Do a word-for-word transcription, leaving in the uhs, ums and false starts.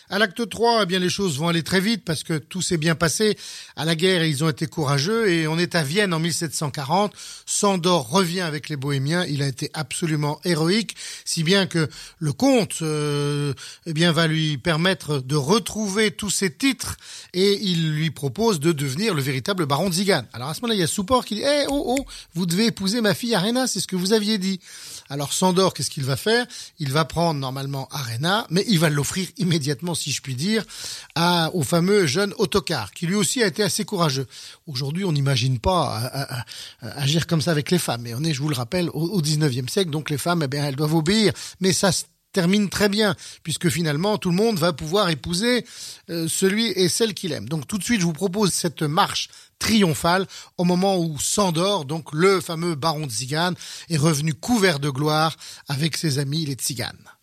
À l'acte trois, eh bien, les choses vont aller très vite parce que tout s'est bien passé. À la guerre, ils ont été courageux et on est à Vienne en mille sept cent quarante. Sándor revient avec les Bohémiens. Il a été absolument héroïque, si bien que le comte, euh, eh bien, va lui permettre de retrouver tous ses titres et il lui propose de devenir le véritable baron de Zigan. Alors à ce moment-là, il y a Souport qui dit eh, « oh, oh, vous devez épouser ma fille Arena, c'est ce que vous aviez dit. » Alors Sándor, qu'est-ce qu'il va faire? Il va prendre normalement Arena, mais il va l'offrir immédiatement, si je puis dire, à, au fameux jeune Ottokar, qui lui aussi a été assez courageux. Aujourd'hui, on n'imagine pas à, à, à agir comme ça avec les femmes. Et on est, je vous le rappelle, au, au dix-neuvième siècle, donc les femmes, eh bien, elles doivent obéir. Mais ça se termine très bien, puisque finalement, tout le monde va pouvoir épouser euh, celui et celle qu'il aime. Donc tout de suite, je vous propose cette marche triomphale au moment où Sándor, donc le fameux baron de Zigan, est revenu couvert de gloire avec ses amis les Tziganes.